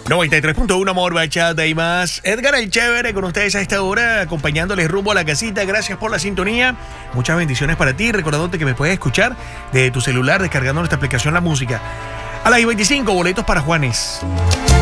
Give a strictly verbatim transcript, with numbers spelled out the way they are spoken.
noventa y tres punto uno Amor, Bachata y más. Edgar el Chévere con ustedes a esta hora, acompañándoles rumbo a la casita. Gracias por la sintonía. Muchas bendiciones para ti. Recordándote que me puedes escuchar de tu celular descargando nuestra aplicación La Música. A las veinticinco, boletos para Juanes.